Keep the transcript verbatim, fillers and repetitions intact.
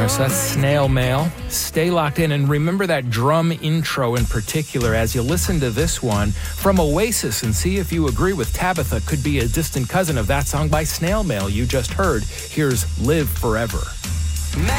right, so that's Snail Mail. Stay locked in and remember that drum intro in particular as you listen to this one from Oasis and see if you agree with Tabitha could be a distant cousin of that song by Snail Mail you just heard. Here's Live Forever.